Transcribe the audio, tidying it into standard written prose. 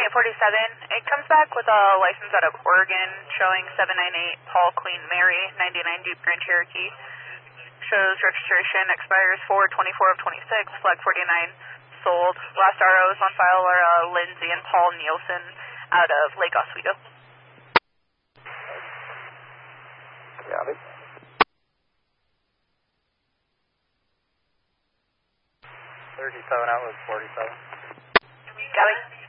47. It comes back with a license out of Oregon showing 798 Paul Queen Mary, 99 Jeep Grand Cherokee. Shows registration expires 4/24 of 26, flag 49 sold. Last ROs on file are Lindsay and Paul Nielsen out of Lake Oswego. Copy. 37 out was 47. Copy.